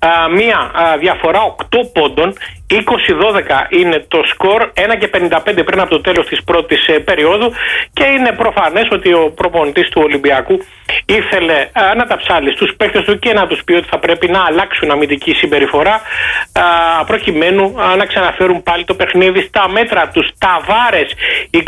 μία διαφορά 8 πόντων. 20-12 είναι το σκορ, 1-55 πριν από το τέλος της πρώτης περίοδου, και είναι προφανές ότι ο προπονητής του Ολυμπιακού ήθελε να τα ψάλει στους παίκτες του και να τους πει ότι θα πρέπει να αλλάξουν αμυντική συμπεριφορά προκειμένου να ξαναφέρουν πάλι το παιχνίδι στα μέτρα τους. Ταβάρες 22-12,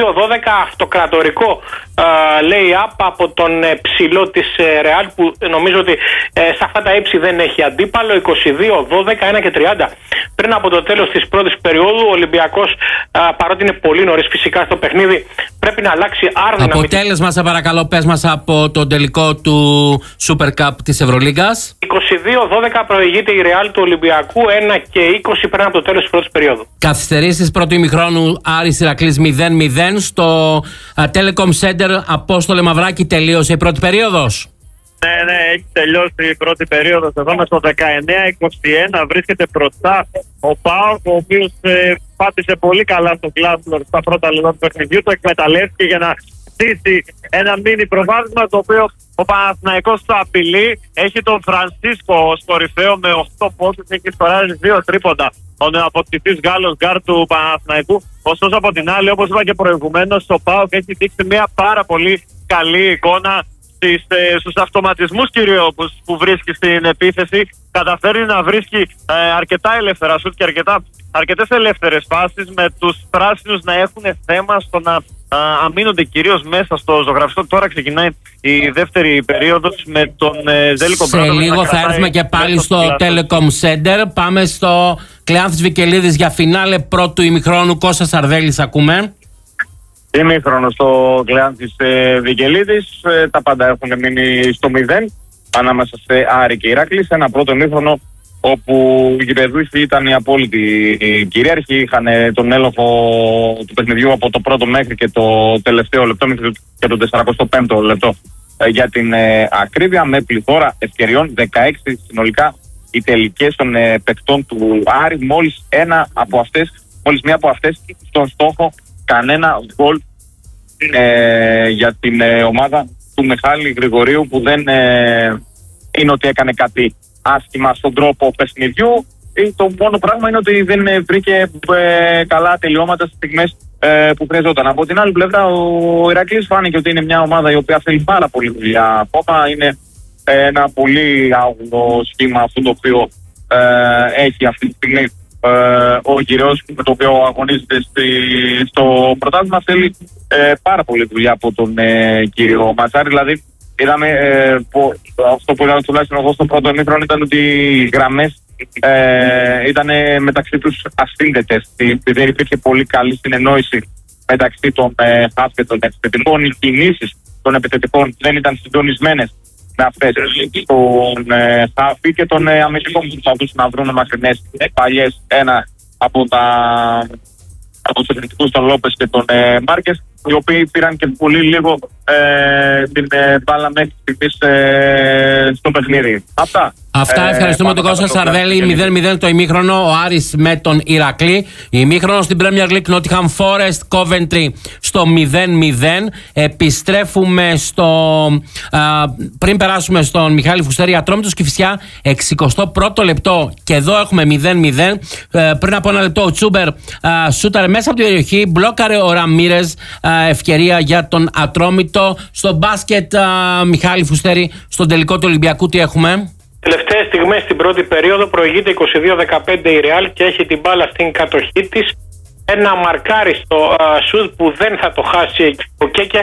αυτοκρατορικό lay-up από τον ψηλό της Ρεάλ, που νομίζω ότι σε αυτά τα ύψη δεν έχει αντίπαλο. 22-12, 1-30 πριν από το τέλος της πρώτης περίοδου. Ο Ολυμπιακός, παρότι είναι πολύ νωρίς φυσικά στο παιχνίδι, πρέπει να αλλάξει άρδινα. Αποτέλεσμα, σε παρακαλώ, πες μας από τον τελικό του Super Cup της Ευρωλίγκας. 22-12 προηγείται η Ρεάλ του Ολυμπιακού, 1-20 πριν από το τέλος της πρώτης περίοδου. Καθυστερήσεις πρώτου ημιχρόνου, Άρης Ηρακλής 0-0 στο Telecom Center. Απόστολε Μαυράκη, τελείωσε η πρώτη περίοδος. Ναι, έχει τελειώσει η πρώτη περίοδος. Εδώ με στο 19-21 βρίσκεται μπροστά ο ΠΑΟΚ, ο οποίος πάτησε πολύ καλά στο Glasgow στα πρώτα λεπτά του παιχνιδιού. Το εκμεταλλεύτηκε για να στήσει ένα μίνι προβάδισμα, το οποίο ο Παναθηναϊκός το απειλεί. Έχει τον Φρανσίσκο ως κορυφαίο με 8 πόντους, έχει σκοράρει 2 τρίποντα. Ο νεοαποκτηθής Γάλλος γκάρ του Παναθηναϊκού. Ωστόσο, από την άλλη, όπως είπα και προηγουμένως, ο ΠΑΟΚ έχει δείξει μια πάρα πολύ καλή εικόνα στους αυτοματισμούς κυρίως που βρίσκει στην επίθεση. Καταφέρει να βρίσκει αρκετά ελεύθερα σουτ και αρκετές ελεύθερες φάσεις, με τους πράσινους να έχουν θέμα στο να αμήνονται κυρίως μέσα στο ζωγραφιστό. Τώρα ξεκινάει η δεύτερη περίοδος με τον Ζέλικο Μπράτο. Σε λίγο θα έρθουμε και πάλι στο Telecom Center. Πάμε στο Κλεάνθης Βικελίδης για φινάλε πρώτου ημιχρόνου. Κώστας Σαρδέλης ακούμε. Ημίχρονο στο Κλεάνθης Βικελίδης. Τα πάντα έχουν μείνει στο 0 ανάμεσα σε Άρη και Ηράκλη. Ένα πρώτο ημίχρονο όπου οι γηπεδούχοι ήταν οι απόλυτοι κυρίαρχοι. Είχαν τον έλεγχο του παιχνιδιού από το πρώτο μέχρι και το τελευταίο λεπτό, μέχρι και το 45ο λεπτό για την ακρίβεια, με πληθώρα ευκαιριών. 16 συνολικά οι τελικές των παικτών του Άρη. Μόλις μία από αυτές στον στόχο. Κανένα γκολ για την ομάδα του Μιχάλη Γρηγορίου, που δεν είναι ότι έκανε κάτι άσχημα στον τρόπο παιχνιδιού. Το μόνο πράγμα είναι ότι δεν βρήκε καλά τελειώματα στις στιγμές που χρειαζόταν. Από την άλλη πλευρά, ο Ηρακλής φάνηκε ότι είναι μια ομάδα η οποία θέλει πάρα πολύ δουλειά ακόμα. Είναι ένα πολύ άγουδο σχήμα αυτό το οποίο έχει αυτή τη στιγμή ο Γυραιός, με το οποίο αγωνίζεται στο πρωτάθλημα. Θέλει πάρα πολύ δουλειά από τον κύριο Ματσάρη. Δηλαδή, είδαμε αυτό που είδαμε τουλάχιστον εγώ στο πρώτο ημίχρονο ήταν ότι οι γραμμές ήταν μεταξύ τους ασύνδετες. Δεν υπήρχε πολύ καλή συνεννόηση μεταξύ των χαφ και των επιθετικών. Οι κινήσεις των επιθετικών δεν ήταν συντονισμένες με αυτές των χαφ και των αμυντικών που προσπαθούσαν να βρουν μακρινές παλιές. Ένα από τους επιθετικούς, τον Λόπες και τον Μάρκες, οι οποίοι πήραν και πολύ λίγο την μπάλα μέχρι στιγμής στο παιχνίδι. Αυτά, ευχαριστούμε τον Κώστα Σαρδέλη. 0-0 το ημίχρονο, ο Άρης με τον Ηρακλή. Ημίχρονο στην Premier League, Nottingham Forest Coventry στο 0-0. Επιστρέφουμε πριν περάσουμε στον Μιχάλη Φουστέρη, Ατρόμητος Κηφισιά, 61ο λεπτό, και εδώ έχουμε 0-0. Πριν από ένα λεπτό ο Τσούμπερ σούταρε μέσα από την περιοχή, μπλόκαρε ο Ραμίρες, ευκαιρία για τον Ατρόμητο. Στο μπάσκετ, Μιχάλη Φουστέρη, στον τελικό του Ολυμπιακού τι έχουμε? Τελευταίες στιγμές στην πρώτη περίοδο προηγείται 22-15 η Ρεάλ και έχει την μπάλα στην κατοχή της. Ένα μαρκάριστο σουτ που δεν θα το χάσει ο Κέκε.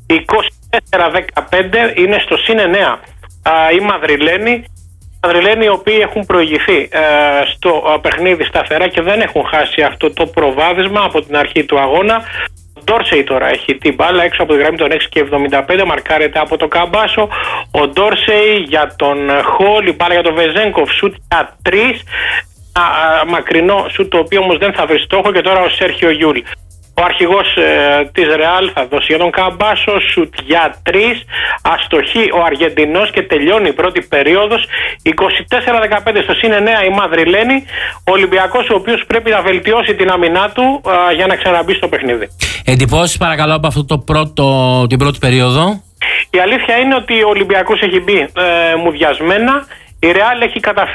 24-15 είναι στο +9 οι Μαδριλένοι. Οι οποίοι έχουν προηγηθεί στο παιχνίδι σταθερά και δεν έχουν χάσει αυτό το προβάδισμα από την αρχή του αγώνα. Ο Ντόρσεϊ τώρα έχει την μπάλα έξω από τη γραμμή των 6,75, μαρκάρεται από το Καμπάσο. Ο Ντόρσεϊ για τον Χολ, η μπάλα για τον Βεζένκοφ, σουτ για 3. Μακρινό σουτ, το οποίο όμως δεν θα βρει στόχο, και τώρα ο Σέρχιο Γιούλ. Ο αρχηγός της Ρεάλ θα δώσει για τον Καμπάσο, σουτ για 3, αστοχή ο Αργεντινός και τελειώνει η πρώτη περίοδος. 24-15 στο +9 η Μαδριλένη. Ο Ολυμπιακός, ο οποίος πρέπει να βελτιώσει την αμυνά του για να ξαναμπεί στο παιχνίδι. Εντυπώσεις παρακαλώ από την πρώτη περίοδο. Η αλήθεια είναι ότι ο Ολυμπιακός έχει μπει μουδιασμένα. Η Ρεάλ έχει καταφέρει